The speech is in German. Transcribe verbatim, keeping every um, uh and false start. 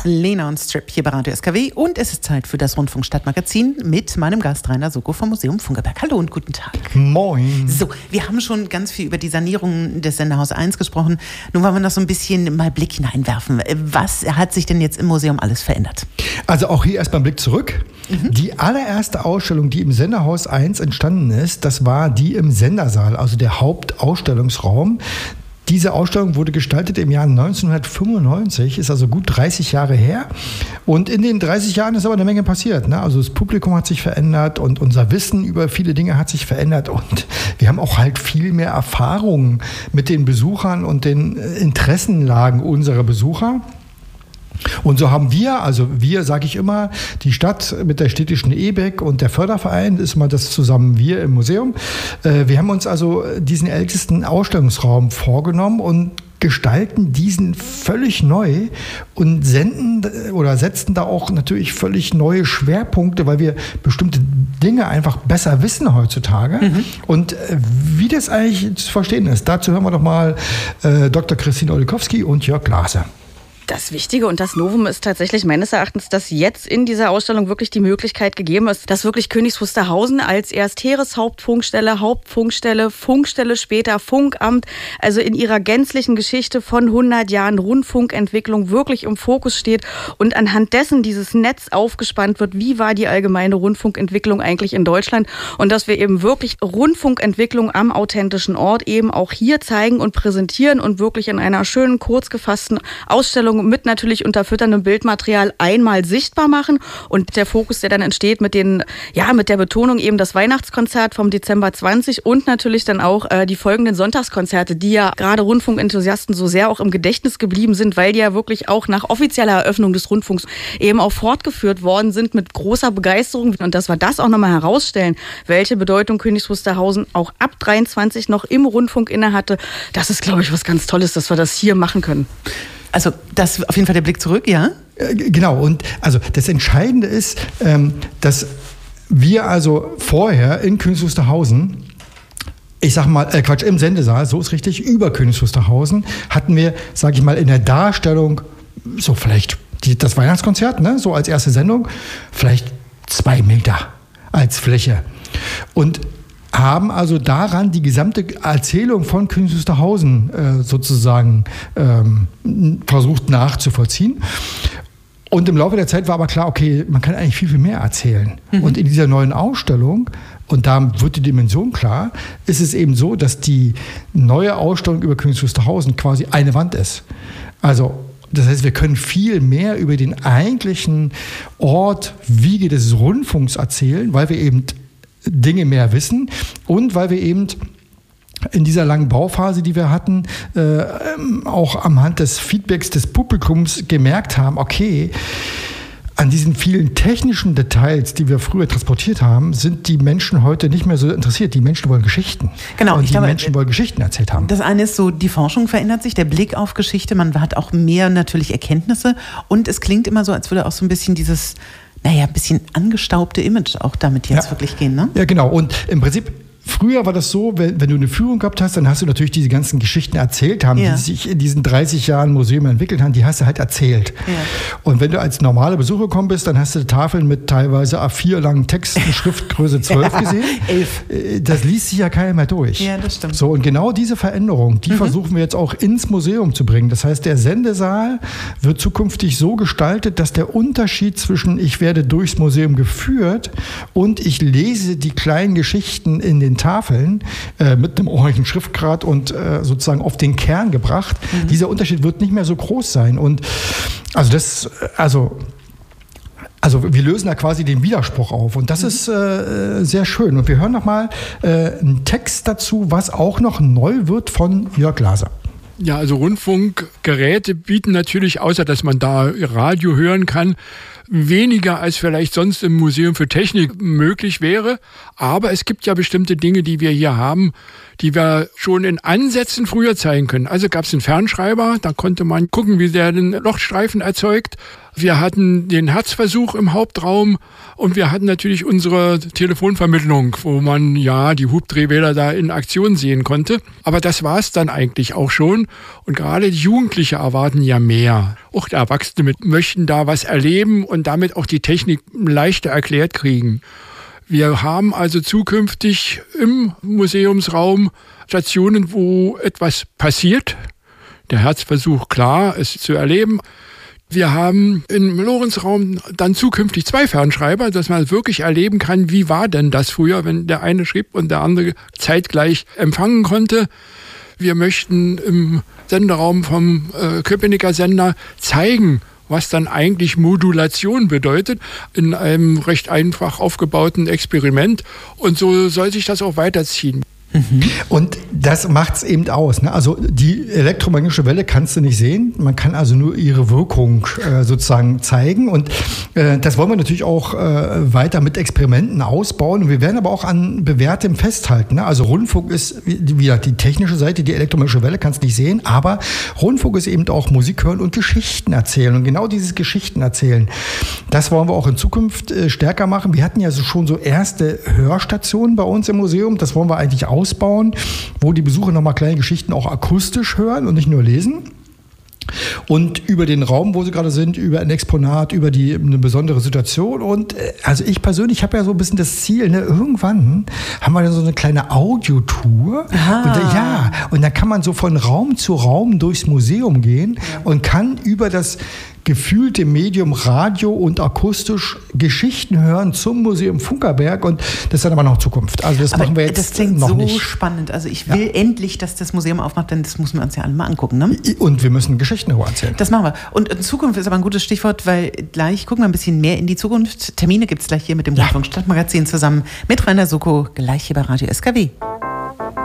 Lena und Strip hier bei Radio S K W und es ist Zeit für das Rundfunk-Stadtmagazin mit meinem Gast Rainer Soko vom Museum Funkeberg. Hallo und guten Tag. Moin. So, wir haben schon ganz viel über die Sanierung des Sendehaus eins gesprochen. Nun wollen wir noch so ein bisschen mal Blick hineinwerfen. Was hat sich denn jetzt im Museum alles verändert? Also auch hier erstmal ein Blick zurück. Mhm. Die allererste Ausstellung, die im Sendehaus eins entstanden ist, das war die im Sendersaal, also der Hauptausstellungsraum. Diese Ausstellung wurde gestaltet im Jahr neunzehnhundertfünfundneunzig, ist also gut dreißig Jahre her. Und in den dreißig Jahren ist aber eine Menge passiert, ne? Also das Publikum hat sich verändert und unser Wissen über viele Dinge hat sich verändert. Und wir haben auch halt viel mehr Erfahrungen mit den Besuchern und den Interessenlagen unserer Besucher. Und so haben wir, also wir, sage ich immer, die Stadt mit der städtischen E B E C und der Förderverein, ist mal das zusammen wir im Museum. Wir haben uns also diesen ältesten Ausstellungsraum vorgenommen und gestalten diesen völlig neu und senden oder setzen da auch natürlich völlig neue Schwerpunkte, weil wir bestimmte Dinge einfach besser wissen heutzutage. Mhm. Und wie das eigentlich zu verstehen ist, dazu hören wir doch mal äh, Doktor Christine Olikowski und Jörg Glaser. Das Wichtige und das Novum ist tatsächlich meines Erachtens, dass jetzt in dieser Ausstellung wirklich die Möglichkeit gegeben ist, dass wirklich Königs Wusterhausen als erst Heereshauptfunkstelle, Hauptfunkstelle, Funkstelle, später Funkamt, also in ihrer gänzlichen Geschichte von hundert Jahren Rundfunkentwicklung wirklich im Fokus steht und anhand dessen dieses Netz aufgespannt wird, wie war die allgemeine Rundfunkentwicklung eigentlich in Deutschland und dass wir eben wirklich Rundfunkentwicklung am authentischen Ort eben auch hier zeigen und präsentieren und wirklich in einer schönen, kurz gefassten Ausstellung mit natürlich unterfütterndem Bildmaterial einmal sichtbar machen und der Fokus, der dann entsteht mit den, ja, mit der Betonung eben das Weihnachtskonzert vom Dezember zwanzig und natürlich dann auch äh, die folgenden Sonntagskonzerte, die ja gerade Rundfunkenthusiasten so sehr auch im Gedächtnis geblieben sind, weil die ja wirklich auch nach offizieller Eröffnung des Rundfunks eben auch fortgeführt worden sind mit großer Begeisterung und dass wir das auch nochmal herausstellen, welche Bedeutung Königs Wusterhausen auch ab dreiundzwanzig noch im Rundfunk innehatte, das ist, glaube ich, was ganz Tolles, dass wir das hier machen können. Also das auf jeden Fall der Blick zurück, ja? Genau, und also das Entscheidende ist, ähm, dass wir also vorher in Königs Wusterhausen, ich sag mal, äh, Quatsch, im Sendesaal, so ist richtig, über Königs Wusterhausen, hatten wir, sag ich mal, in der Darstellung so vielleicht die, das Weihnachtskonzert, ne, so als erste Sendung, vielleicht zwei Meter als Fläche. Und haben also daran die gesamte Erzählung von Königs Wusterhausen äh, sozusagen ähm, versucht nachzuvollziehen. Und im Laufe der Zeit war aber klar, okay, man kann eigentlich viel, viel mehr erzählen. Mhm. Und in dieser neuen Ausstellung, und da wird die Dimension klar, ist es eben so, dass die neue Ausstellung über Königs Wusterhausen quasi eine Wand ist. Also das heißt, wir können viel mehr über den eigentlichen Ort, Wiege des Rundfunks erzählen, weil wir eben Dinge mehr wissen und weil wir eben in dieser langen Bauphase, die wir hatten, äh, auch anhand des Feedbacks des Publikums gemerkt haben, okay, an diesen vielen technischen Details, die wir früher transportiert haben, sind die Menschen heute nicht mehr so interessiert. Die Menschen wollen Geschichten. Genau. Und ich die glaube, Menschen wollen Geschichten erzählt haben. Das eine ist so, die Forschung verändert sich, der Blick auf Geschichte, man hat auch mehr natürlich Erkenntnisse und es klingt immer so, als würde auch so ein bisschen dieses naja, ein bisschen angestaubte Image auch damit jetzt ja. wirklich gehen, ne? Ja, genau. Und im Prinzip, früher war das so, wenn, wenn du eine Führung gehabt hast, dann hast du natürlich diese ganzen Geschichten erzählt haben, ja. die sich in diesen dreißig Jahren Museum entwickelt haben, die hast du halt erzählt. Ja. Und wenn du als normaler Besucher gekommen bist, dann hast du Tafeln mit teilweise A vier langen Texten, Schriftgröße zwölf ja, gesehen. elf. Das liest sich ja keiner mehr durch. Ja, das stimmt. So, und genau diese Veränderung, die mhm. versuchen wir jetzt auch ins Museum zu bringen. Das heißt, der Sendesaal wird zukünftig so gestaltet, dass der Unterschied zwischen ich werde durchs Museum geführt und ich lese die kleinen Geschichten in den Tafeln äh, mit einem ordentlichen Schriftgrad und äh, sozusagen auf den Kern gebracht. Mhm. Dieser Unterschied wird nicht mehr so groß sein. Und also das, also Also wir lösen da quasi den Widerspruch auf und das mhm. ist äh, sehr schön. Und wir hören nochmal äh, einen Text dazu, was auch noch neu wird von Jörg Glaser. Ja, also Rundfunkgeräte bieten natürlich, außer dass man da Radio hören kann, weniger als vielleicht sonst im Museum für Technik möglich wäre. Aber es gibt ja bestimmte Dinge, die wir hier haben, die wir schon in Ansätzen früher zeigen können. Also gab es einen Fernschreiber, da konnte man gucken, wie der den Lochstreifen erzeugt. Wir hatten den Herzversuch im Hauptraum und wir hatten natürlich unsere Telefonvermittlung, wo man ja die Hubdrehwähler da in Aktion sehen konnte. Aber das war es dann eigentlich auch schon. Und gerade die Jugendliche erwarten ja mehr. Auch die Erwachsene möchten da was erleben und damit auch die Technik leichter erklärt kriegen. Wir haben also zukünftig im Museumsraum Stationen, wo etwas passiert. Der Herzversuch, klar, es zu erleben. Wir haben im Lorenzraum dann zukünftig zwei Fernschreiber, dass man wirklich erleben kann, wie war denn das früher, wenn der eine schrieb und der andere zeitgleich empfangen konnte. Wir möchten im Senderaum vom äh, Köpenicker Sender zeigen, was dann eigentlich Modulation bedeutet, in einem recht einfach aufgebauten Experiment. Und so soll sich das auch weiterziehen. Und das macht es eben aus. Ne? Also die elektromagnetische Welle kannst du nicht sehen. Man kann also nur ihre Wirkung äh, sozusagen zeigen. Und äh, das wollen wir natürlich auch äh, weiter mit Experimenten ausbauen. Und wir werden aber auch an Bewährtem festhalten. Ne? Also Rundfunk ist, wie gesagt, die technische Seite, die elektromagnetische Welle kannst du nicht sehen. Aber Rundfunk ist eben auch Musik hören und Geschichten erzählen. Und genau dieses Geschichten erzählen, das wollen wir auch in Zukunft äh, stärker machen. Wir hatten ja so schon so erste Hörstationen bei uns im Museum. Das wollen wir eigentlich ausbauen. Ausbauen, wo die Besucher nochmal kleine Geschichten auch akustisch hören und nicht nur lesen. Und über den Raum, wo sie gerade sind, über ein Exponat, über die, eine besondere Situation. Und also ich persönlich habe ja so ein bisschen das Ziel, ne, irgendwann haben wir dann so eine kleine Audiotour. Und, ja, und dann kann man so von Raum zu Raum durchs Museum gehen ja. und kann über das gefühlte Medium Radio und akustisch Geschichten hören zum Museum Funkerberg, und das ist dann aber noch Zukunft. Also das aber machen wir jetzt das klingt noch so nicht. Spannend. Also ich will ja. endlich, dass das Museum aufmacht, denn das müssen wir uns ja alle mal angucken. Ne? Und wir müssen Geschichten erzählen. Das machen wir. Und in Zukunft ist aber ein gutes Stichwort, weil gleich gucken wir ein bisschen mehr in die Zukunft. Termine gibt es gleich hier mit dem ja. Rundfunk Stadtmagazin zusammen mit Rainer Soko, gleich hier bei Radio S K W.